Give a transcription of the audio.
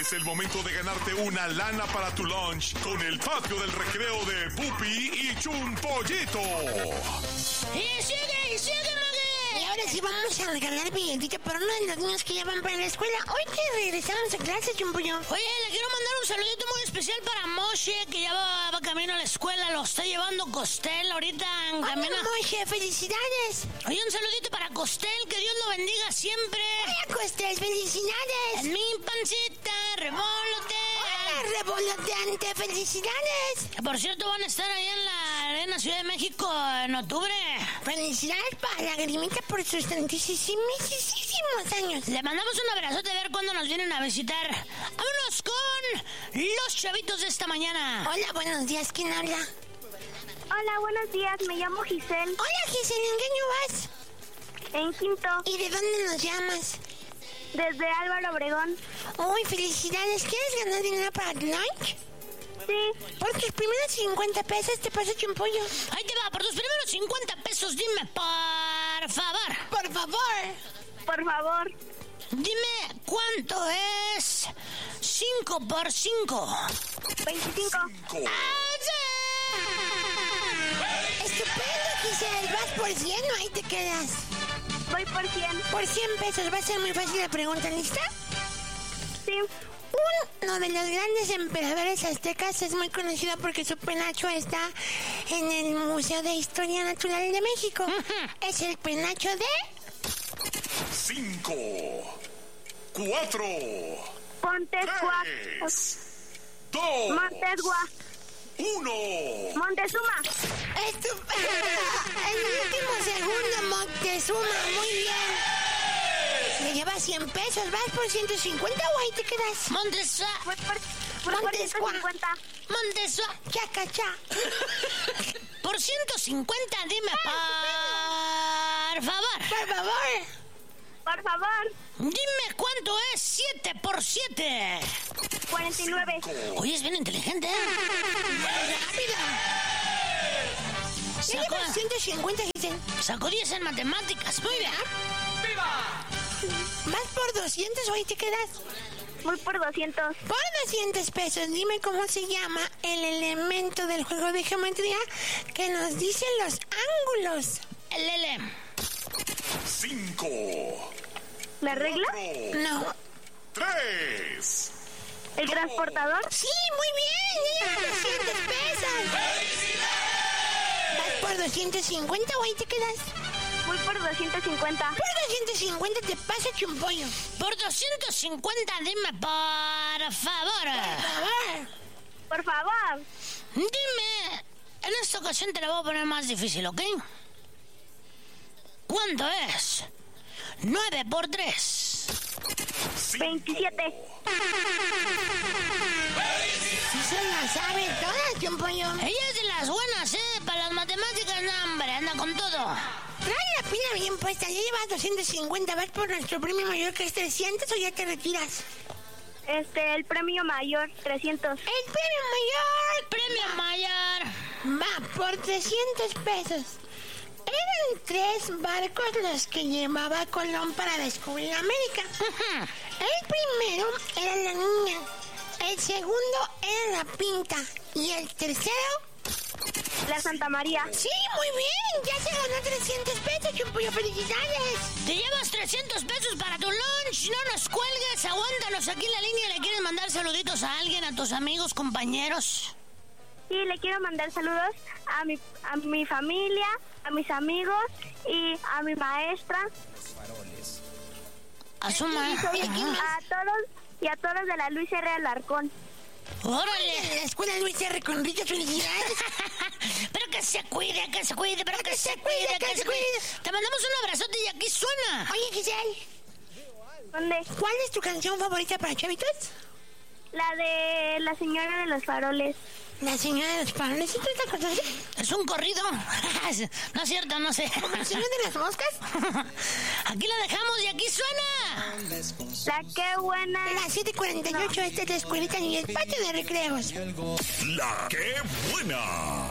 Es el momento de ganarte una lana para tu lunch con el patio del recreo de Pupi y Chumpollito. ¡Y sigue, Mague! Y ahora sí vamos a regalar billetito para uno de los niños que ya van para la escuela. Hoy que regresamos a clase, Chumpollo. Oye, le quiero mandar un saludito muy especial para Moshe, que ya va camino a la escuela. Lo está llevando Costel ahorita en camino. ¡Hola, Moshe! ¡Felicidades! Oye, un saludito para Costel, que Dios lo bendiga siempre. ¡Hola, Costel! ¡Felicidades! En mi pancita, revolote. ¡Hola, revoloteante! ¡Felicidades! Por cierto, van a estar ahí en la Arena Ciudad de México en octubre. ¡Felicidades para la Grimita por sus tantísimos años! Le mandamos un abrazote a ver cuándo nos vienen a visitar. ¡Vámonos con los chavitos de esta mañana! Hola, buenos días. ¿Quién habla? Hola, buenos días. Me llamo Giselle. Hola, Giselle. ¿En qué año vas? En quinto. ¿Y de dónde nos llamas? Desde Álvaro Obregón. ¡Uy, felicidades! ¿Quieres ganar dinero para tu lunch? Sí. Por tus primeros 50 pesos te paso Chumpollo. Ahí te va, por tus primeros 50 pesos dime, por favor. Por favor. Por favor. Dime, ¿cuánto es 5 por 5? 25. ¡Estupendo, Giselle! Vas por 100 o ahí te quedas. Voy por 100. Por 100 pesos. Va a ser muy fácil la pregunta. ¿Lista? Sí. Uno de los grandes emperadores aztecas es muy conocido porque su penacho está en el Museo de Historia Natural de México. Es el penacho de... 5, 4, Montezuma. 3, 2, Montezuma. 1. Montezuma. ¡Estupendo! El último segundo, Montezuma. Muy bien. Me llevas 100 pesos. ¿Vas por 150 o ahí te quedas? Montezuma. Voy por 150. Montezuma. Chacachá. Por 150, dime, por favor. Por favor. Por favor. Dime cuánto es 7 por 7. 49. Oye, es bien inteligente, ¿eh? ¡Rápido! Sacó 150, Giselle. Sacó 10 en matemáticas. Muy bien. ¡Viva! ¿Vas por 200 o ahí te quedas? Voy por 200. Por 200 pesos, dime cómo se llama el elemento del juego de geometría que nos dice los ángulos. El L. 5. ¿La regla? No. 3. ¿El transportador? Sí, muy bien. Ya llevas 200 pesos. ¿Vas por 250 o ahí te quedas? Voy por 250. Por 250 te pasa Chumpollo. Por 250 dime, por favor. Por favor. Por favor. Dime, en esta ocasión te la voy a poner más difícil, ¿ok? ¿Cuánto es 9 por 3? 27. Sí se la sabe toda, Chumpollo. Ella es de las buenas, para las matemáticas, no, hombre, anda con todo. Trae la pila bien puesta, ya llevas 250, ¿vas por nuestro premio mayor que es 300 o ya te retiras? El premio mayor, 300. ¡El premio mayor! ¡Premio mayor! Va, por 300 pesos. Eran 3 barcos los que llevaba Colón para descubrir América. El primero era la Niña, el segundo era la Pinta y el tercero... La Santa María. Sí, muy bien, ya se ganó 300 pesos, Chumpollo, felicidades. Te llevas 300 pesos para tu lunch, no nos cuelgues, aguántanos aquí en la línea. ¿Le quieres mandar saluditos a alguien, a tus amigos, compañeros? Sí, le quiero mandar saludos a mi familia, a mis amigos y a mi maestra. A su maestra. A todos de la Luis R. Alarcón. ¡Órale! La escuela Luis R. Conrito, felicidades. Pero que se cuide, pero que se cuide. Te mandamos un abrazote y aquí suena. Oye, Giselle. ¿Dónde? ¿Cuál es tu canción favorita para chavitos? La de La Señora de los Faroles. La Señora de los Faroles, ¿sí tú te acuerdas? Es un corrido. No es cierto, no sé. ¿Como el Señor de las Moscas? Aquí la dejamos y aquí suena. La Qué Buena. La 7:48, esta es la escuelita y el patio de recreos. La Qué Buena.